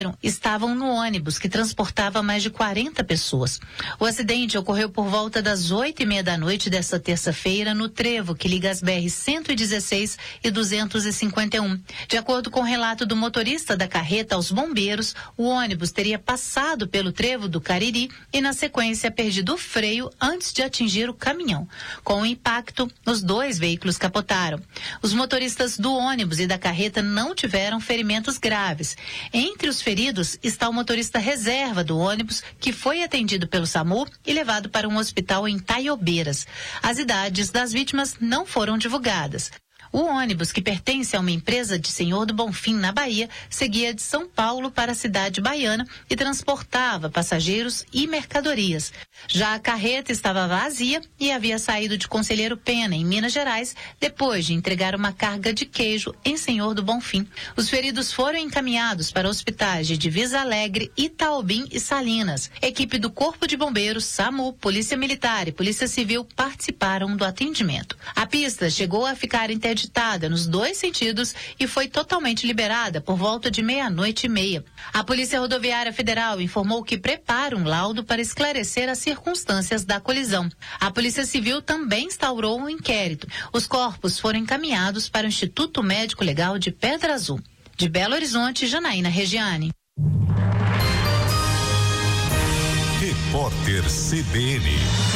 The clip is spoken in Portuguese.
estavam no ônibus que transportava mais de 40 pessoas. O acidente ocorreu por volta das 8:30 da noite desta terça-feira no trevo que liga as BR-116 e 251. De acordo com o relato do motorista da carreta aos bombeiros, o ônibus teria passado pelo trevo do Cariri e, na sequência, perdido o freio antes de atingir o caminhão. Com o impacto, os dois veículos capotaram. Os motoristas do ônibus e da carreta não tiveram ferimentos graves. Entre os feridos está o motorista reserva do ônibus, que foi atendido pelo SAMU e levado para um hospital em Taiobeiras. As idades das vítimas não foram divulgadas. O ônibus, que pertence a uma empresa de Senhor do Bonfim, na Bahia, seguia de São Paulo para a cidade baiana e transportava passageiros e mercadorias. Já a carreta estava vazia e havia saído de Conselheiro Pena, em Minas Gerais, depois de entregar uma carga de queijo em Senhor do Bonfim. Os feridos foram encaminhados para hospitais de Divisa Alegre, Itaobim e Salinas. Equipe do Corpo de Bombeiros, SAMU, Polícia Militar e Polícia Civil participaram do atendimento. A pista chegou a ficar interditada nos dois sentidos e foi totalmente liberada por volta de 00:30. A Polícia Rodoviária Federal informou que prepara um laudo para esclarecer as circunstâncias da colisão. A Polícia Civil também instaurou um inquérito. Os corpos foram encaminhados para o Instituto Médico Legal de Pedra Azul. De Belo Horizonte, Janaína Regiane. Repórter CBN.